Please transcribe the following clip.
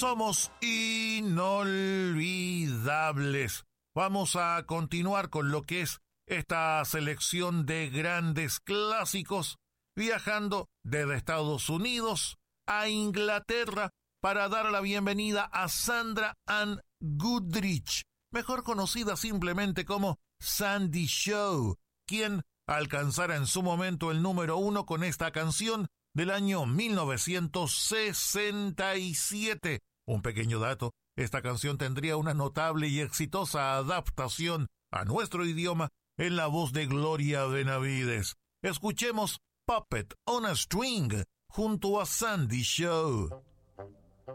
Somos inolvidables. Vamos a continuar con lo que es esta selección de grandes clásicos, viajando desde Estados Unidos a Inglaterra para dar la bienvenida a Sandra Ann Goodrich, mejor conocida simplemente como Sandy Shaw, quien alcanzara en su momento el número 1 con esta canción del año 1967. Un pequeño dato, esta canción tendría una notable y exitosa adaptación a nuestro idioma en la voz de Gloria Benavides. Escuchemos Puppet on a String junto a Sandy Shaw.